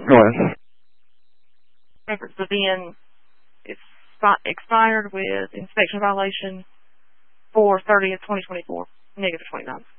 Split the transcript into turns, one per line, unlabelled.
Go ahead.
Records of being expired with inspection violation 4/30/2024, -29.